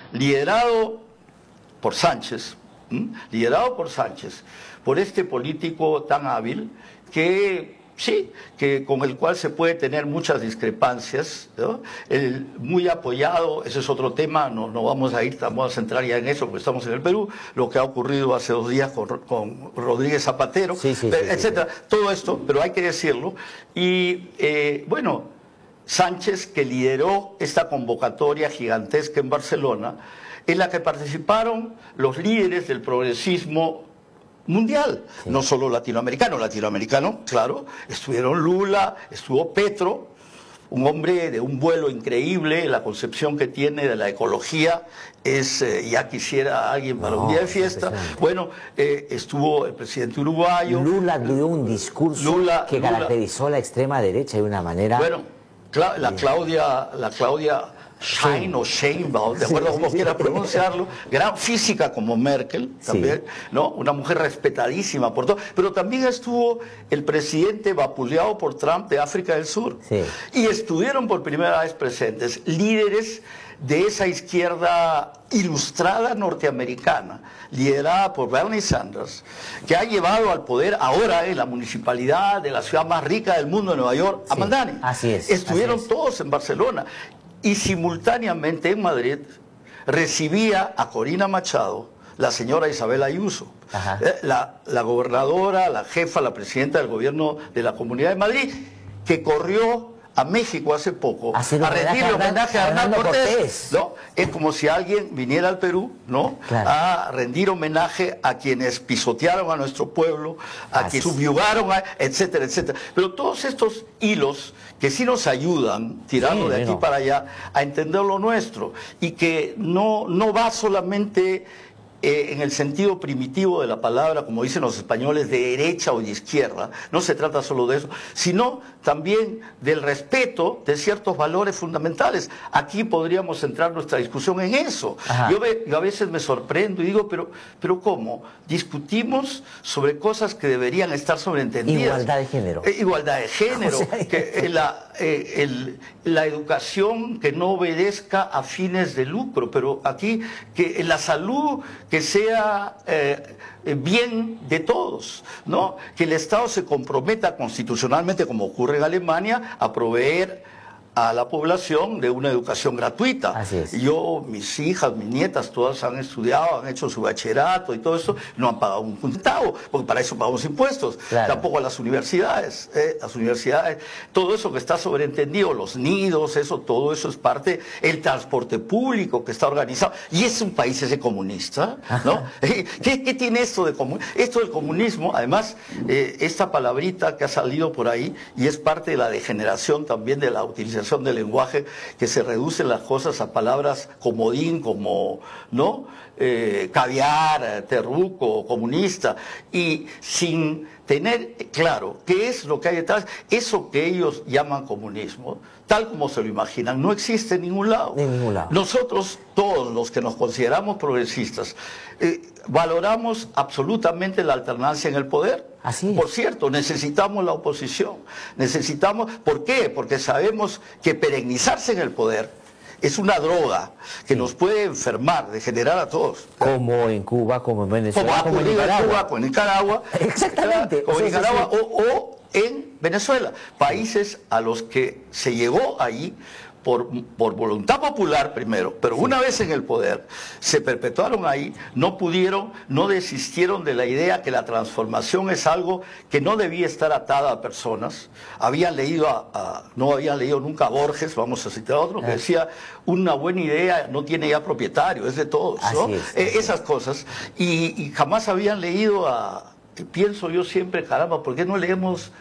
liderado por Sánchez, por este político tan hábil que sí, que con el cual se puede tener muchas discrepancias, ¿no? Muy apoyado, ese es otro tema, no vamos a centrar ya en eso porque estamos en el Perú, lo que ha ocurrido hace 2 días con Rodríguez Zapatero, etcétera, todo esto, pero hay que decirlo, y bueno, Sánchez, que lideró esta convocatoria gigantesca en Barcelona, en la que participaron los líderes del progresismo mundial, no solo latinoamericano, claro, estuvieron Lula, estuvo Petro, un hombre de un vuelo increíble, la concepción que tiene de la ecología es, ya quisiera alguien para un día de fiesta, bueno, estuvo el presidente uruguayo. Lula dio un discurso que caracterizó a la extrema derecha de una manera... Bueno, la Claudia Sheinbaum, de acuerdo a cómo quiera pronunciarlo, gran física como Merkel, también, ¿no? Una mujer respetadísima por todo, pero también estuvo el presidente vapuleado por Trump de África del Sur, y estuvieron por primera vez presentes líderes de esa izquierda ilustrada norteamericana, liderada por Bernie Sanders, que ha llevado al poder ahora en la municipalidad de la ciudad más rica del mundo, de Nueva York, a Mandani. Estuvieron todos en Barcelona. Y simultáneamente en Madrid recibía a Corina Machado, la señora Isabel Ayuso, la gobernadora, la jefa, la presidenta del gobierno de la Comunidad de Madrid, que corrió a México hace poco a rendirle homenaje a Hernán Cortés, ¿no? Es como si alguien viniera al Perú, ¿no? A rendir homenaje a quienes pisotearon a nuestro pueblo, a quienes subyugaron, etcétera, etcétera. Pero todos estos hilos que sí nos ayudan, tirando de aquí para allá, a entender lo nuestro, y que no va solamente en el sentido primitivo de la palabra, como dicen los españoles, de derecha o de izquierda, no se trata solo de eso, sino también del respeto de ciertos valores fundamentales. Aquí podríamos centrar nuestra discusión en eso. Yo a veces me sorprendo y digo, pero ¿cómo? Discutimos sobre cosas que deberían estar sobreentendidas. Igualdad de género. Igualdad de género, que la educación que no obedezca a fines de lucro, pero aquí que la salud que sea bien de todos, ¿no? Que el Estado se comprometa constitucionalmente, como ocurre en Alemania, a proveer a la población de una educación gratuita. Yo, mis hijas, mis nietas, todas han estudiado, han hecho su bachillerato y todo eso, no han pagado un centavo, porque para eso pagamos impuestos. Tampoco a las universidades, todo eso que está sobreentendido, los nidos, todo eso es parte, el transporte público que está organizado, y es un país ese comunista, ¿no? ¿Qué tiene esto de comunismo? Esto del comunismo, además, esta palabrita que ha salido por ahí, y es parte de la degeneración también de la utilización del lenguaje, que se reducen las cosas a palabras comodín, como, ¿no? Caviar, terruco, comunista, y sin tener claro qué es lo que hay detrás. Eso que ellos llaman comunismo, tal como se lo imaginan, no existe en ningún lado. Nosotros, todos los que nos consideramos progresistas, valoramos absolutamente la alternancia en el poder. Por cierto, necesitamos la oposición. ¿Por qué? Porque sabemos que perennizarse en el poder es una droga que nos puede enfermar, degenerar a todos. Como en Cuba, como en Venezuela, como en Cuba, como en Nicaragua. Exactamente. Como en Nicaragua o en Venezuela. Países a los que se llegó ahí por voluntad popular primero, pero una vez en el poder, se perpetuaron ahí, no pudieron, no desistieron de la idea que la transformación es algo que no debía estar atada a personas. Habían leído no habían leído nunca a Borges, vamos a citar a otro, que decía, una buena idea no tiene ya propietario, es de todos, ¿no? Esas cosas, y jamás habían leído pienso yo siempre, caramba, ¿por qué no leemos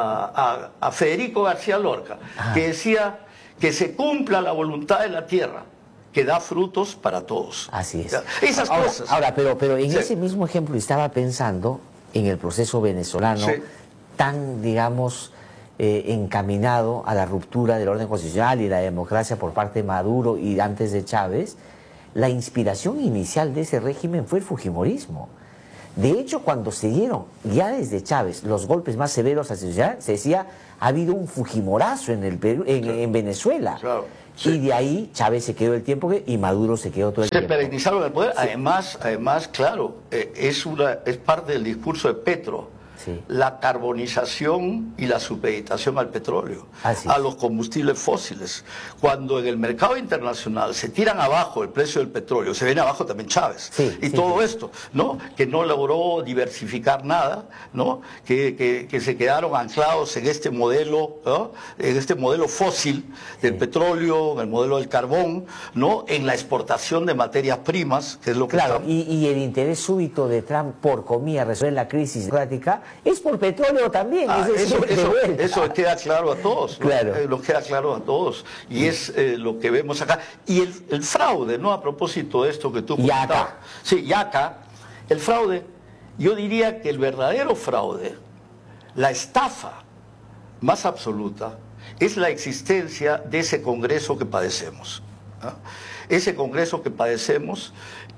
a Federico García Lorca, que decía que se cumpla la voluntad de la tierra, que da frutos para todos? Esas cosas. Ahora, pero en ese mismo ejemplo estaba pensando en el proceso venezolano, tan, digamos, encaminado a la ruptura del orden constitucional y la democracia por parte de Maduro y antes de Chávez. La inspiración inicial de ese régimen fue el fujimorismo. De hecho, cuando se dieron ya desde Chávez los golpes más severos hacia la sociedad, se decía, ha habido un fujimorazo en el Perú, en Venezuela. Y de ahí Chávez se quedó el tiempo y Maduro se quedó todo el tiempo. Se perennizaron en el poder. Además, claro, es parte del discurso de Petro. La carbonización y la supeditación al petróleo, a los combustibles fósiles. Cuando en el mercado internacional se tiran abajo el precio del petróleo, se viene abajo también Chávez. Todo esto, ¿no? Que no logró diversificar nada, ¿no? Que se quedaron anclados en este modelo, ¿no? En este modelo fósil del petróleo, en el modelo del carbón, ¿no? En la exportación de materias primas, que es lo que y el interés súbito de Trump por, comillas, resolver la crisis democrática es por petróleo también. Eso queda claro a todos, ¿no? Nos queda claro a todos. Y es lo que vemos acá. Y el fraude, ¿no? A propósito de esto que tú comentabas. Y acá, el fraude, yo diría que el verdadero fraude, la estafa más absoluta, es la existencia de ese Congreso que padecemos, ¿no? Ese Congreso que padecemos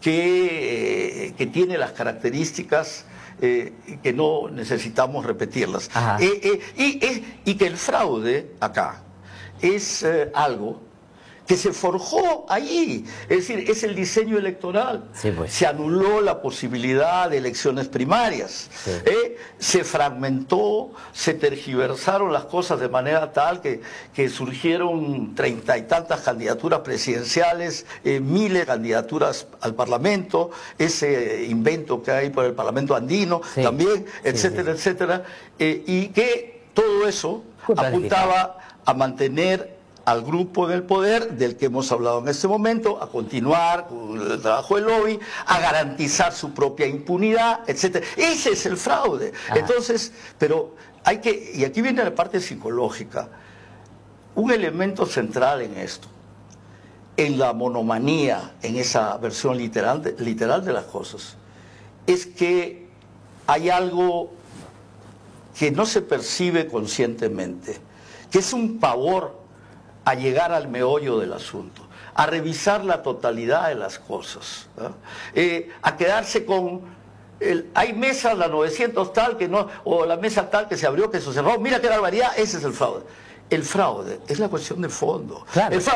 que tiene las características que no necesitamos repetirlas. Y que el fraude acá es algo que se forjó allí, es decir, es el diseño electoral. Se anuló la posibilidad de elecciones primarias, se fragmentó, se tergiversaron las cosas de manera tal que surgieron 30 y tantas candidaturas presidenciales, miles de candidaturas al Parlamento, ese invento que hay por el Parlamento andino también, etcétera, etcétera, y que todo eso apuntaba a mantener al grupo en el poder del que hemos hablado en este momento, a continuar con el trabajo del lobby, a garantizar su propia impunidad, etcétera. Ese es el fraude. Entonces, pero hay que, y aquí viene la parte psicológica, un elemento central en esto, en la monomanía, en esa versión literal de las cosas, es que hay algo que no se percibe conscientemente, que es un pavor a llegar al meollo del asunto, a revisar la totalidad de las cosas, ¿no? A quedarse con hay mesas, la 900 tal que no, o la mesa tal que se abrió, que se cerró, mira qué barbaridad, ese es el fraude. El fraude es la cuestión de fondo.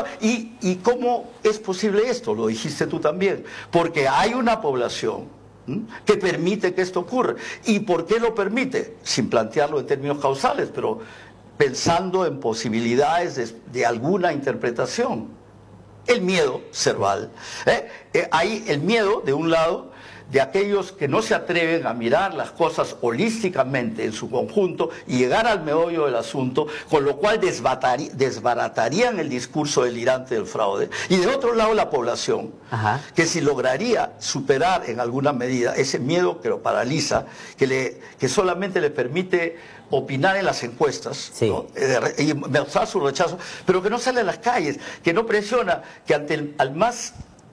¿Y cómo es posible esto? Lo dijiste tú también, porque hay una población que permite que esto ocurra. ¿Y por qué lo permite? Sin plantearlo en términos causales, pero pensando en posibilidades de alguna interpretación. El miedo cerval. Hay el miedo, de un lado, de aquellos que no se atreven a mirar las cosas holísticamente en su conjunto y llegar al meollo del asunto, con lo cual desbaratarían el discurso delirante del fraude. Y de otro lado, la población, que si lograría superar en alguna medida ese miedo que lo paraliza, que solamente le permite opinar en las encuestas, ¿no? Y mostrar su rechazo, pero que no sale a las calles, que no presiona, que ante al más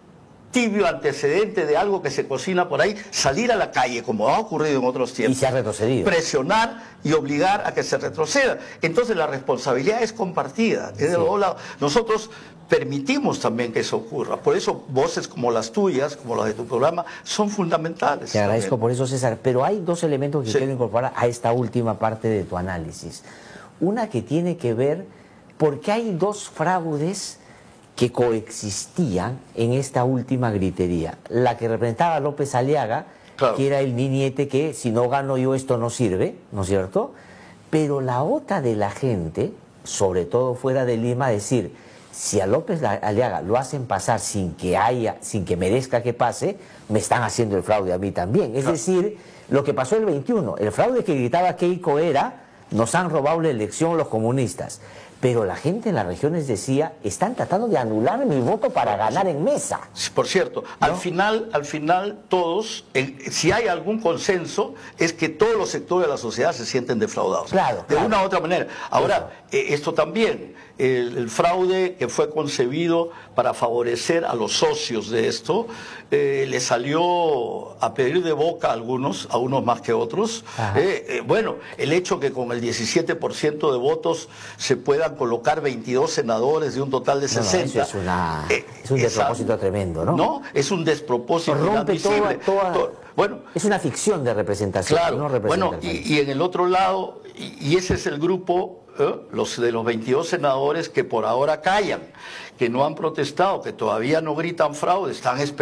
tibio antecedente de algo que se cocina por ahí, salir a la calle, como ha ocurrido en otros tiempos. Y se ha retrocedido. Presionar y obligar a que se retroceda. Entonces la responsabilidad es compartida, es de los dos lados. Nosotros permitimos también que eso ocurra. Por eso voces como las tuyas, como las de tu programa, son fundamentales. Te agradezco por eso, César. Pero hay dos elementos que quiero incorporar a esta última parte de tu análisis. Una que tiene que ver porque hay dos fraudes que coexistían en esta última gritería. La que representaba a López Aliaga, que era el niñete que si no gano yo esto no sirve, ¿no es cierto? Pero la otra de la gente, sobre todo fuera de Lima, decir, si a López Aliaga lo hacen pasar sin que merezca que pase, me están haciendo el fraude a mí también. Es decir, lo que pasó el 21, el fraude que gritaba Keiko era, nos han robado la elección los comunistas. Pero la gente en las regiones decía, están tratando de anular mi voto para ganar en mesa. Por cierto, ¿no? al final todos, si hay algún consenso, es que todos los sectores de la sociedad se sienten defraudados. De una u otra manera. Ahora, esto también, el fraude que fue concebido para favorecer a los socios de esto, le salió a pedir de boca a algunos, a unos más que otros. Bueno, el hecho que con el 17% de votos se puedan colocar 22 senadores de un total de 60. Eso es un despropósito tremendo, ¿no? No, es un despropósito rompe bueno, es una ficción de representación, claro, no representación. Bueno, y en el otro lado, y ese es el grupo los de los 22 senadores que por ahora callan, que no han protestado, que todavía no gritan fraude, están esperando